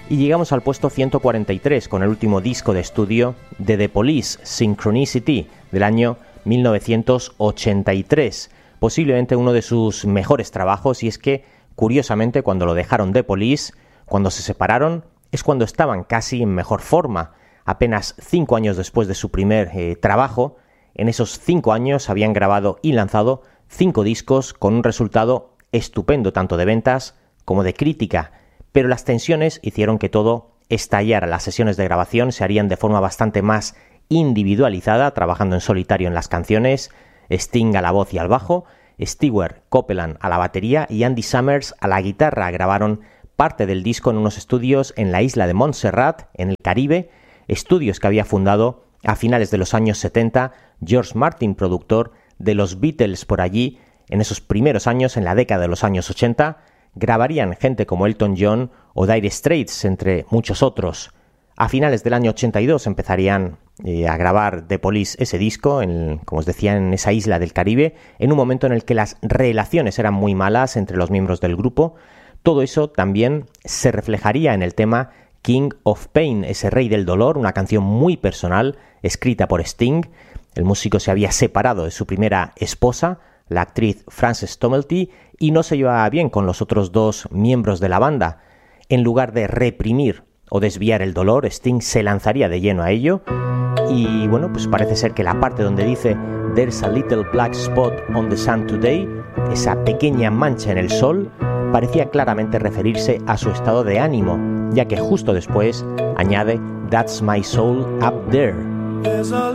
Y llegamos al puesto 143 con el último disco de estudio de The Police, Synchronicity, del año 1983, posiblemente uno de sus mejores trabajos, y es que, curiosamente, cuando lo dejaron The Police, cuando se separaron, es cuando estaban casi en mejor forma. Apenas 5 años después de su primer trabajo, en esos 5 años habían grabado y lanzado 5 discos con un resultado estupendo tanto de ventas como de crítica, pero las tensiones hicieron que todo estallara. Las sesiones de grabación se harían de forma bastante más individualizada, trabajando en solitario en las canciones, Sting a la voz y al bajo, Stewart Copeland a la batería y Andy Summers a la guitarra. Grabaron parte del disco en unos estudios en la isla de Montserrat, en el Caribe, estudios que había fundado a finales de los años 70 George Martin, productor de los Beatles. Por allí, en esos primeros años, en la década de los años 80, grabarían gente como Elton John o Dire Straits, entre muchos otros. A finales del año 82 empezarían a grabar The Police ese disco, como os decía, en esa isla del Caribe, en un momento en el que las relaciones eran muy malas entre los miembros del grupo. Todo eso también se reflejaría en el tema King of Pain, ese rey del dolor, una canción muy personal, escrita por Sting. El músico se había separado de su primera esposa, la actriz Frances Tomelty, y no se llevaba bien con los otros 2 miembros de la banda. En lugar de reprimir o desviar el dolor, Sting se lanzaría de lleno a ello, y bueno, pues parece ser que la parte donde dice "There's a little black spot on the sun today", esa pequeña mancha en el sol, parecía claramente referirse a su estado de ánimo, ya que justo después añade "That's my soul up there". There's a